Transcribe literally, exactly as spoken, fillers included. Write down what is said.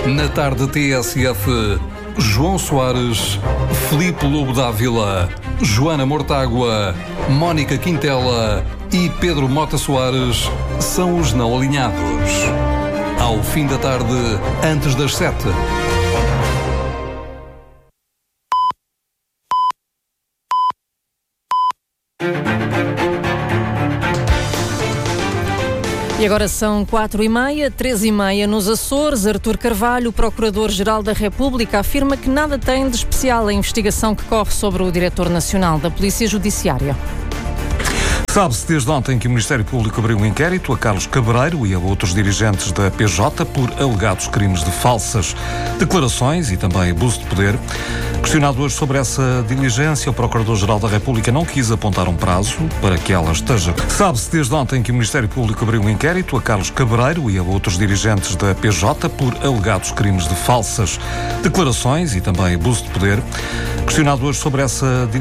Na tarde T S F, João Soares, Filipe Lobo Dávila, Joana Mortágua, Mónica Quintela e Pedro Mota Soares são os não alinhados. Ao fim da tarde, antes das sete. E agora são quatro e meia, três e meia nos Açores. Artur Carvalho, Procurador-Geral da República, afirma que nada tem de especial a investigação que corre sobre o Diretor Nacional da Polícia Judiciária. Sabe-se desde ontem que o Ministério Público abriu um inquérito a Carlos Cabreiro e a outros dirigentes da P J por alegados crimes de falsas declarações e também abuso de poder. Questionado hoje sobre essa diligência, o Procurador-Geral da República não quis apontar um prazo para que ela esteja. Sabe-se desde ontem que o Ministério Público abriu um inquérito a Carlos Cabreiro e a outros dirigentes da P J por alegados crimes de falsas declarações e também abuso de poder. Questionado hoje sobre essa diligência,